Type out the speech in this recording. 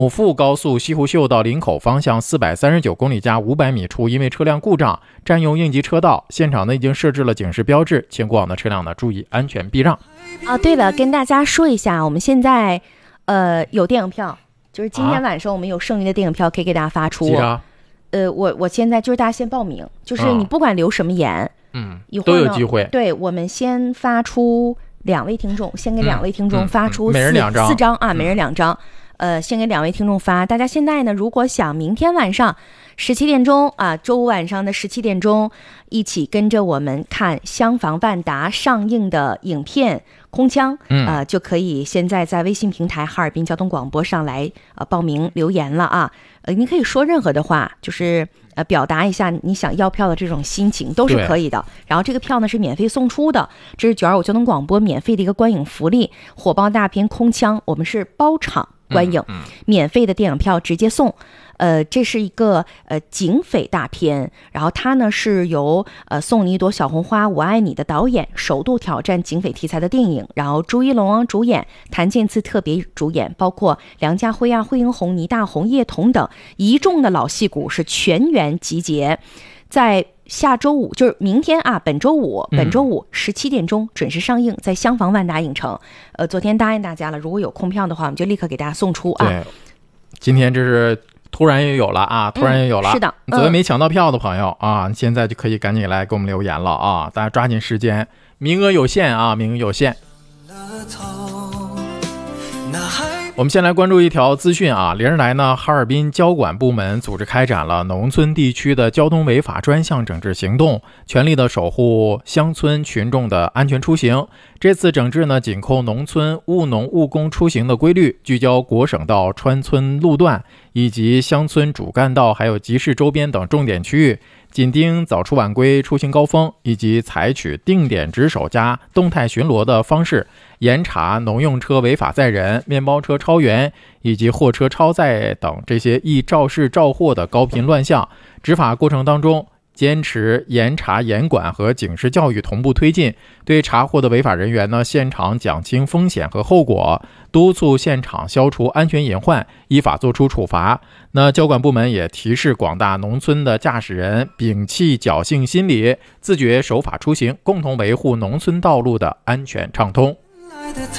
某富高速西湖秀到林口方向439公里加500米处，因为车辆故障占用应急车道，现场呢已经设置了警示标志，请过往的车辆呢注意安全避让。 对了，跟大家说一下，我们现在有电影票，就是今天晚上我们有剩余的电影票可以给大家发出。我现在就是大家先报名，就是你不管留什么言， 都有机会。 对，我们先发出2位听众，先给2位听众发出每人4 张啊，每人2张。先给2位听众发。大家现在呢，如果想明天晚上17点钟啊，周五晚上的17点钟，一起跟着我们看相防万达上映的影片《空枪》，就可以现在在微信平台哈尔滨交通广播上来报名留言了啊。你可以说任何的话，就是表达一下你想要票的这种心情，都是可以的。然后这个票呢是免费送出的，这是925交通广播免费的一个观影福利。火爆大片《空枪》，我们是包场观影，免费的电影票直接送。这是一个警匪大片，然后它呢是由送你一朵小红花我爱你的导演首度挑战警匪题材的电影，然后朱一龙主演，谭健次特别主演，包括梁家辉啊、惠英红、倪大红、叶童等一众的老戏骨是全员集结，在下周五，就是明天啊，本周五17点钟准时上映，在相防万达影城。昨天答应大家了，如果有空票的话，我们就立刻给大家送出啊。 对，今天这是突然也有了啊， 是的。 昨天没抢到票的朋友啊，现在就可以赶紧来给我们留言了啊，大家抓紧时间，名额有限啊，名额有限。我们先来关注一条资讯啊，连日来呢，哈尔滨交管部门组织开展了农村地区的交通违法专项整治行动，全力的守护乡村群众的安全出行。这次整治呢，紧扣农村务农务工出行的规律，聚焦国省道穿村路段以及乡村主干道，还有集市周边等重点区域，紧盯早出晚归出行高峰，以及采取定点值守加动态巡逻的方式，严查农用车违法载人、面包车超员以及货车超载等这些易肇事肇祸的高频乱象。执法过程当中，坚持严查严管和警示教育同步推进，对查获的违法人员呢，现场讲清风险和后果，督促现场消除安全隐患，依法作出处罚。那交管部门也提示广大农村的驾驶人摒弃侥幸心理，自觉守法出行，共同维护农村道路的安全畅通。